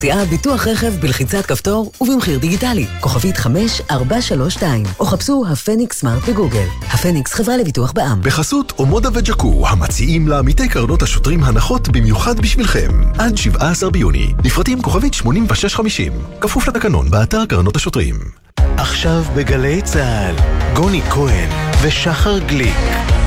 מציעה ביטוח רכב בלחיצת כפתור ובמחיר דיגיטלי. כוכבית 5432. או חפשו הפניקס סמארט בגוגל. הפניקס חברה לביטוח בע"מ. בחסות אומודה וג'קו, המציעים לעמיתי קרנות השוטרים הנחות במיוחד בשבילכם. עד 17 ביוני. לפרטים כוכבית 8650. כפוף לתקנון באתר קרנות השוטרים. עכשיו בגלי צהל, גוני כהן ושחר גליק.